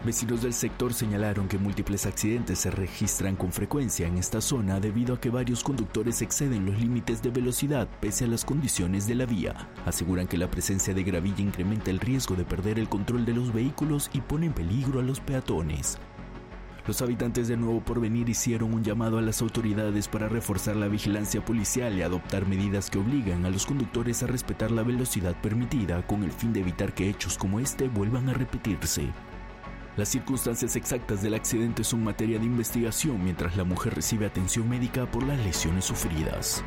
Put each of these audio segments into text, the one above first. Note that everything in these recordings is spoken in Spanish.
Vecinos del sector señalaron que múltiples accidentes se registran con frecuencia en esta zona debido a que varios conductores exceden los límites de velocidad pese a las condiciones de la vía. Aseguran que la presencia de gravilla incrementa el riesgo de perder el control de los vehículos y pone en peligro a los peatones. Los habitantes de Nuevo Porvenir hicieron un llamado a las autoridades para reforzar la vigilancia policial y adoptar medidas que obligan a los conductores a respetar la velocidad permitida con el fin de evitar que hechos como este vuelvan a repetirse. Las circunstancias exactas del accidente son materia de investigación mientras la mujer recibe atención médica por las lesiones sufridas.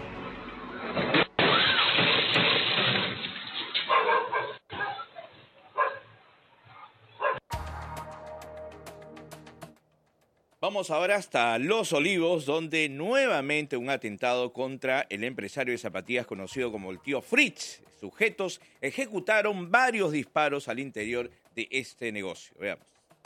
Vamos ahora hasta Los Olivos, donde nuevamente un atentado contra el empresario de zapatillas conocido como el tío Fritz. Sujetos ejecutaron varios disparos al interior de este negocio. Veamos.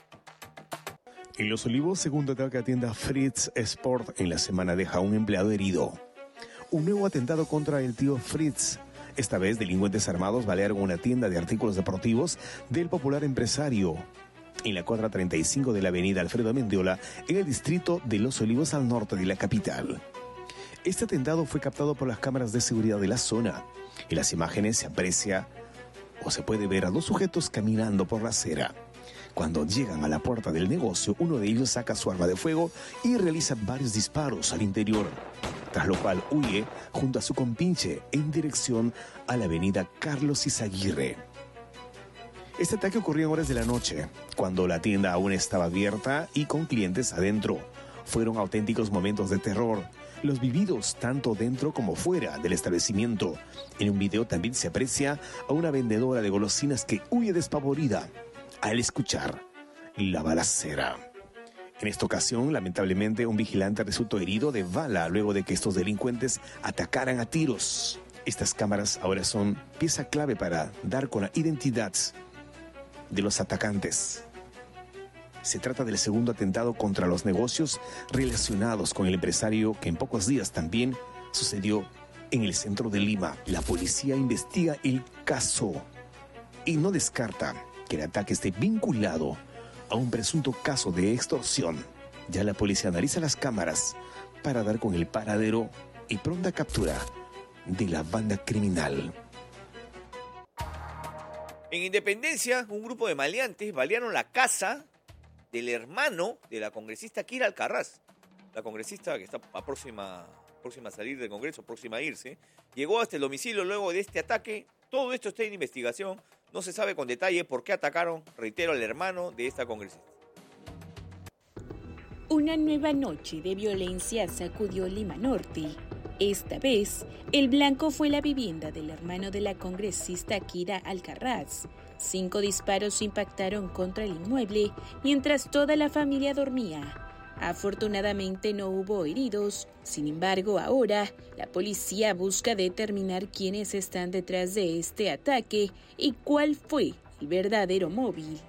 En Los Olivos, segundo ataque a tienda Fritz Sport en la semana deja a un empleado herido. Un nuevo atentado contra el tío Fritz. Esta vez, delincuentes armados balearon una tienda de artículos deportivos del popular empresario en la cuadra 35 de la avenida Alfredo Mendiola, en el distrito de Los Olivos, al norte de la capital. Este atentado fue captado por las cámaras de seguridad de la zona. En las imágenes se aprecia o se puede ver a dos sujetos caminando por la acera. Cuando llegan a la puerta del negocio, uno de ellos saca su arma de fuego y realiza varios disparos al interior, tras lo cual huye junto a su compinche en dirección a la avenida Carlos Izaguirre. Este ataque ocurrió en horas de la noche, cuando la tienda aún estaba abierta y con clientes adentro. Fueron auténticos momentos de terror, los vividos tanto dentro como fuera del establecimiento. En un video también se aprecia a una vendedora de golosinas que huye despavorida al escuchar la balacera. En esta ocasión, lamentablemente, un vigilante resultó herido de bala luego de que estos delincuentes atacaran a tiros. Estas cámaras ahora son pieza clave para dar con la identidad de los atacantes. Se trata del segundo atentado contra los negocios relacionados con el empresario que en pocos días también sucedió en el centro de Lima. La policía investiga el caso y no descarta que el ataque esté vinculado a un presunto caso de extorsión. Ya la policía analiza las cámaras para dar con el paradero y pronta captura de la banda criminal. En Independencia, un grupo de maleantes balearon la casa del hermano de la congresista Kira Alcaraz. La congresista que está próxima a salir del Congreso, próxima a irse, llegó hasta el domicilio luego de este ataque. Todo esto está en investigación. No se sabe con detalle por qué atacaron, reitero, al hermano de esta congresista. Una nueva noche de violencia sacudió Lima Norte. Esta vez, el blanco fue la vivienda del hermano de la congresista Kira Alcaraz. 5 disparos impactaron contra el inmueble mientras toda la familia dormía. Afortunadamente no hubo heridos. Sin embargo, ahora la policía busca determinar quiénes están detrás de este ataque y cuál fue el verdadero móvil.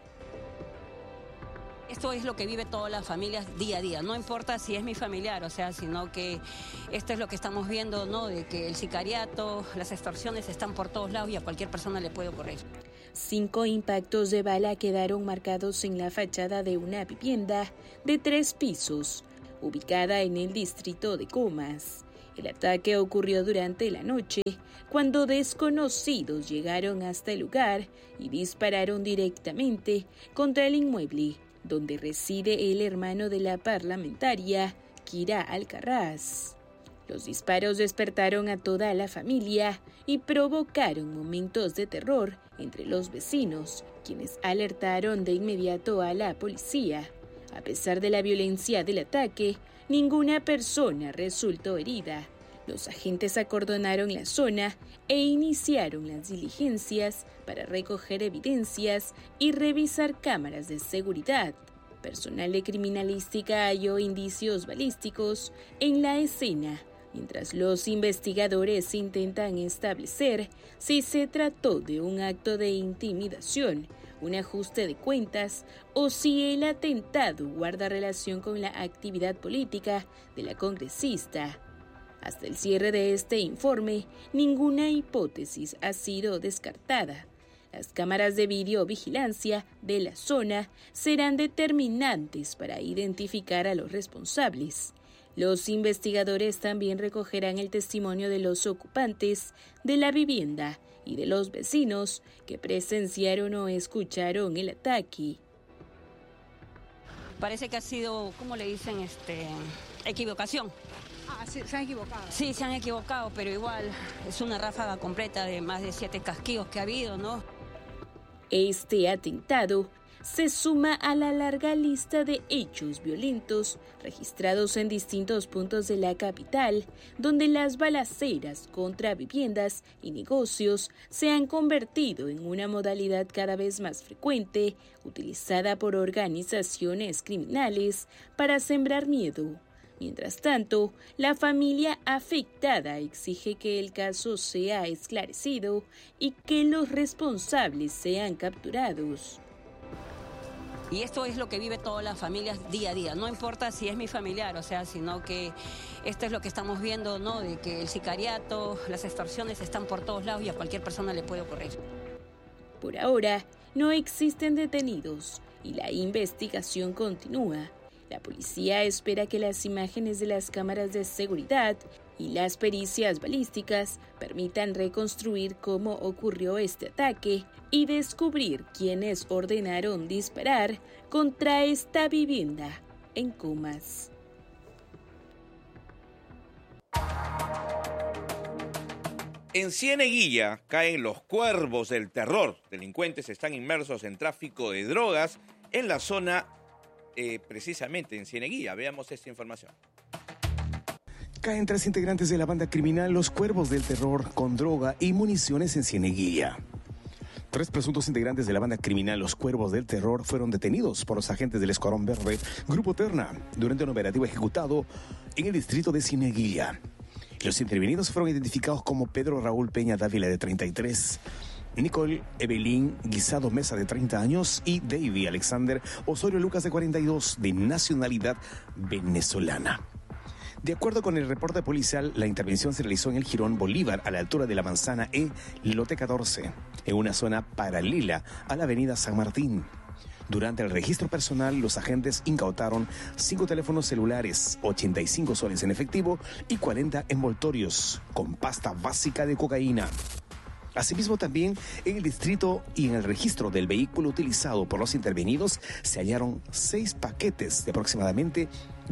Esto es lo que vive todas las familias día a día, no importa si es mi familiar, o sea, sino que esto es lo que estamos viendo, ¿no? De que el sicariato, las extorsiones están por todos lados y a cualquier persona le puede ocurrir. 5 impactos de bala quedaron marcados en la fachada de una vivienda de 3 pisos, ubicada en el distrito de Comas. El ataque ocurrió durante la noche, cuando desconocidos llegaron hasta el lugar y dispararon directamente contra el inmueble donde reside el hermano de la parlamentaria, Kira Alcaraz. Los disparos despertaron a toda la familia y provocaron momentos de terror entre los vecinos, quienes alertaron de inmediato a la policía. A pesar de la violencia del ataque, ninguna persona resultó herida. Los agentes acordonaron la zona e iniciaron las diligencias para recoger evidencias y revisar cámaras de seguridad. Personal de criminalística halló indicios balísticos en la escena, mientras los investigadores intentan establecer si se trató de un acto de intimidación, un ajuste de cuentas o si el atentado guarda relación con la actividad política de la congresista. Hasta el cierre de este informe, ninguna hipótesis ha sido descartada. Las cámaras de videovigilancia de la zona serán determinantes para identificar a los responsables. Los investigadores también recogerán el testimonio de los ocupantes de la vivienda y de los vecinos que presenciaron o escucharon el ataque. Parece que ha sido, ¿cómo le dicen? Equivocación. Ah, sí, se han equivocado. Sí, se han equivocado, pero igual es una ráfaga completa de más de 7 casquillos que ha habido, ¿no? Este atentado se suma a la larga lista de hechos violentos registrados en distintos puntos de la capital, donde las balaceras contra viviendas y negocios se han convertido en una modalidad cada vez más frecuente, utilizada por organizaciones criminales para sembrar miedo. Mientras tanto, la familia afectada exige que el caso sea esclarecido y que los responsables sean capturados. Y esto es lo que vive todas las familias día a día. No importa si es mi familiar, o sea, sino que esto es lo que estamos viendo, ¿no? De que el sicariato, las extorsiones están por todos lados y a cualquier persona le puede ocurrir. Por ahora, no existen detenidos y la investigación continúa. La policía espera que las imágenes de las cámaras de seguridad y las pericias balísticas permitan reconstruir cómo ocurrió este ataque y descubrir quiénes ordenaron disparar contra esta vivienda en Comas. En Cieneguilla caen los cuervos del terror. Delincuentes están inmersos en tráfico de drogas en la zona, precisamente en Cieneguilla. Veamos esta información. Caen 3 integrantes de la banda criminal Los Cuervos del Terror con droga y municiones en Cieneguilla. 3 presuntos integrantes de la banda criminal Los Cuervos del Terror fueron detenidos por los agentes del Escuadrón Verde, Grupo Terna, durante un operativo ejecutado en el distrito de Cieneguilla. Los intervenidos fueron identificados como Pedro Raúl Peña Dávila, de 33, Nicole Evelyn Guisado Mesa, de 30 años, y Davy Alexander Osorio Lucas, de 42, de nacionalidad venezolana. De acuerdo con el reporte policial, la intervención se realizó en el Jirón Bolívar, a la altura de la manzana E, lote 14, en una zona paralela a la avenida San Martín. Durante el registro personal, los agentes incautaron 5 teléfonos celulares, 85 soles en efectivo y 40 envoltorios con pasta básica de cocaína. Asimismo, también en el distrito y en el registro del vehículo utilizado por los intervenidos se hallaron 6 paquetes de aproximadamente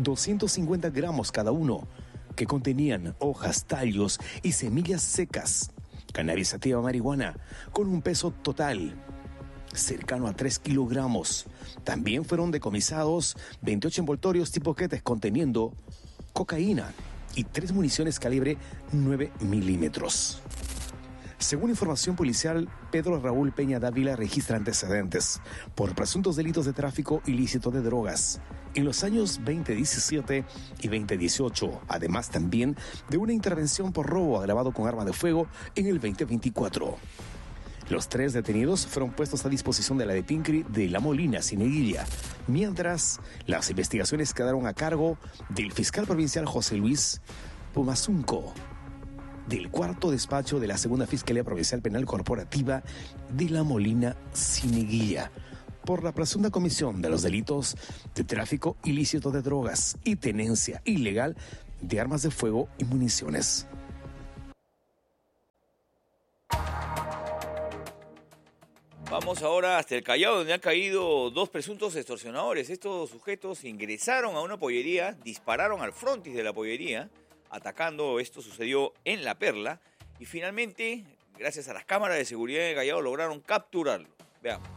250 gramos cada uno, que contenían hojas, tallos y semillas secas, cannabis sativa, marihuana, con un peso total cercano a 3 kilogramos. También fueron decomisados 28 envoltorios tipo paquetes conteniendo cocaína y 3 municiones calibre 9 milímetros. Según información policial, Pedro Raúl Peña Dávila registra antecedentes por presuntos delitos de tráfico ilícito de drogas en los años 2017 y 2018, además también de una intervención por robo agravado con arma de fuego en el 2024. Los 3 detenidos fueron puestos a disposición de la DEPINCRI de La Molina, Cieneguilla, mientras las investigaciones quedaron a cargo del fiscal provincial José Luis Pumazunco, del 4º despacho de la 2ª Fiscalía Provincial Penal Corporativa de La Molina, Cieneguilla, por la presunta comisión de los delitos de tráfico ilícito de drogas y tenencia ilegal de armas de fuego y municiones. Vamos ahora hasta el Callao, donde han caído 2 presuntos extorsionadores. Estos sujetos ingresaron a una pollería, dispararon al frontis de la pollería, atacando. Esto sucedió en La Perla, y finalmente, gracias a las cámaras de seguridad de Callao, lograron capturarlo. Veamos.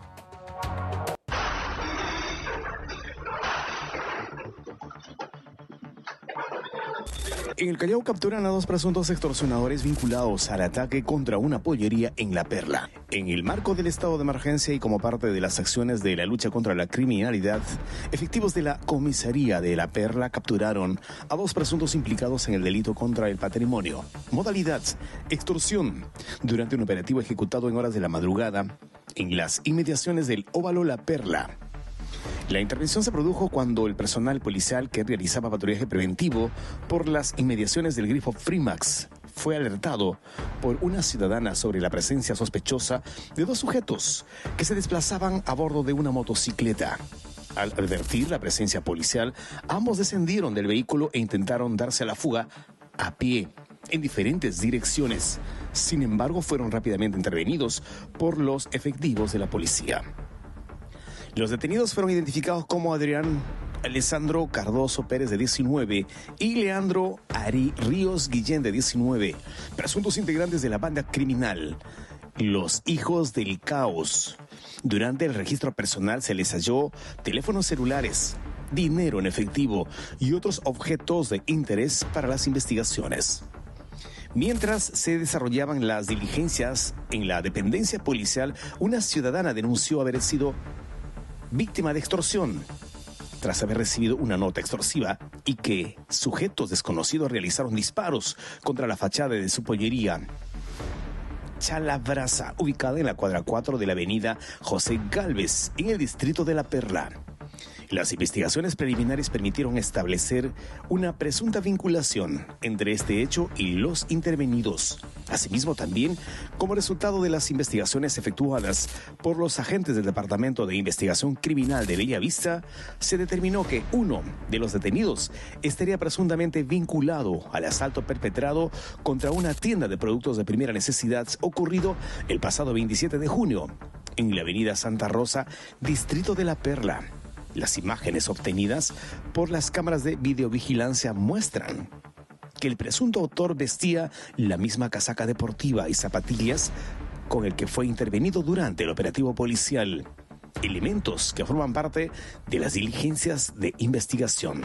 En el Callao capturan a 2 presuntos extorsionadores vinculados al ataque contra una pollería en La Perla. En el marco del estado de emergencia y como parte de las acciones de la lucha contra la criminalidad, efectivos de la comisaría de La Perla capturaron a 2 presuntos implicados en el delito contra el patrimonio. Modalidad: extorsión, durante un operativo ejecutado en horas de la madrugada en las inmediaciones del Óvalo La Perla. La intervención se produjo cuando el personal policial que realizaba patrullaje preventivo por las inmediaciones del grifo Frimax fue alertado por una ciudadana sobre la presencia sospechosa de dos sujetos que se desplazaban a bordo de una motocicleta. Al advertir la presencia policial, ambos descendieron del vehículo e intentaron darse a la fuga a pie en diferentes direcciones. Sin embargo, fueron rápidamente intervenidos por los efectivos de la policía. Los detenidos fueron identificados como Adrián Alessandro Cardoso Pérez, de 19, y Leandro Ari Ríos Guillén, de 19, presuntos integrantes de la banda criminal Los Hijos del Caos. Durante el registro personal se les halló teléfonos celulares, dinero en efectivo y otros objetos de interés para las investigaciones. Mientras se desarrollaban las diligencias en la dependencia policial, una ciudadana denunció haber sido víctima de extorsión tras haber recibido una nota extorsiva y que sujetos desconocidos realizaron disparos contra la fachada de su pollería Chalabrasa, ubicada en la cuadra 4 de la avenida José Gálvez, en el distrito de La Perla. Las investigaciones preliminares permitieron establecer una presunta vinculación entre este hecho y los intervenidos. Asimismo, también, como resultado de las investigaciones efectuadas por los agentes del Departamento de Investigación Criminal de Bellavista, se determinó que uno de los detenidos estaría presuntamente vinculado al asalto perpetrado contra una tienda de productos de primera necesidad ocurrido el pasado 27 de junio en la avenida Santa Rosa, distrito de La Perla. Las imágenes obtenidas por las cámaras de videovigilancia muestran que el presunto autor vestía la misma casaca deportiva y zapatillas con el que fue intervenido durante el operativo policial, elementos que forman parte de las diligencias de investigación.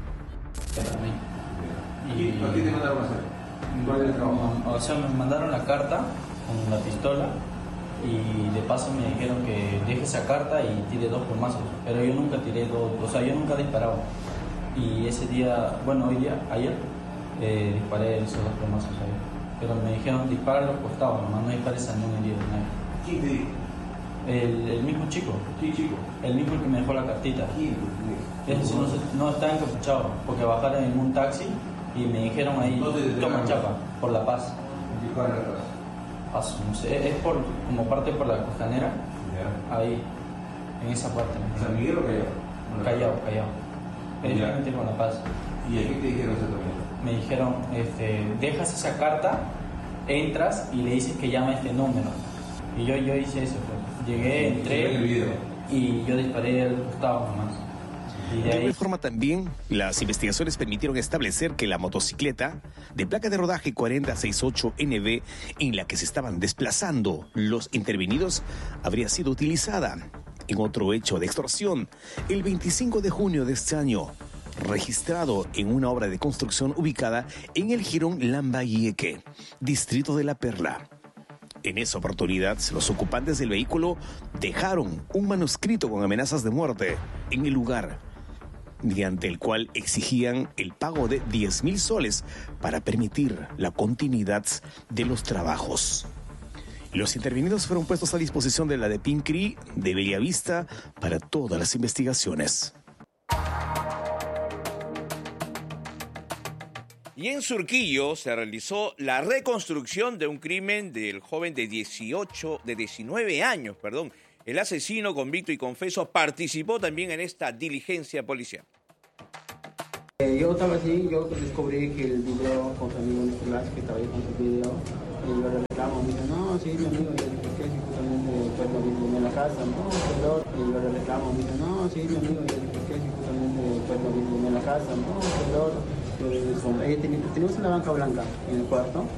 ¿Y a ti te mandaron a hacer? ¿Cuál es el trabajo? O sea, me mandaron la carta con la pistola y de paso me dijeron que deje esa carta y tire 2 plomazos, pero yo nunca tiré 2, o sea, yo nunca disparaba. Y ese día, bueno, ayer disparé esos 2 plomazos ahí, pero me dijeron dispara a los costados, nomás no dispares a ningún herido. ¿Quién te dijo? El mismo chico. ¿Qué chico? El mismo que me dejó la cartita. ¿Quién? Ese no está encapuchado, porque bajaron en un taxi y me dijeron ahí, toma chapa, por La Paz. ¿Y cuál es La Paz? No sé, es como parte por la costanera, ahí, en esa parte. ¿San Miguel o Callao? Callao. Precisamente con La Paz. ¿Y a qué te dijeron exactamente? Me dijeron, dejas esa carta, entras y le dices que llama a este número. Y yo hice eso, pues. Llegué, entré y yo disparé al costado nomás. De igual forma también, las investigaciones permitieron establecer que la motocicleta de placa de rodaje 4068NB en la que se estaban desplazando los intervenidos habría sido utilizada en otro hecho de extorsión el 25 de junio de este año, registrado en una obra de construcción ubicada en el jirón Lambayeque, distrito de La Perla. En esa oportunidad, los ocupantes del vehículo dejaron un manuscrito con amenazas de muerte en el lugar, mediante el cual exigían el pago de 10.000 soles para permitir la continuidad de los trabajos. Los intervenidos fueron puestos a disposición de la DEPINCRI de Bellavista para todas las investigaciones. Y en Surquillo se realizó la reconstrucción de un crimen del joven de 19 años. El asesino convicto y confeso participó también en esta diligencia policial. Yo estaba así, yo descubrí que el video con su amigo Nicolás, que estaba ahí con su video, y yo le reclamo, me dice, no, sí, mi amigo, yo dije, ¿qué? Si justamente pues no vine en la casa, no, peor, y yo le reclamo, me dice, no, sí, mi amigo, yo dije, ¿qué? Si justamente pues no vine en la casa, no, peor. Teníamos una banca blanca en el cuarto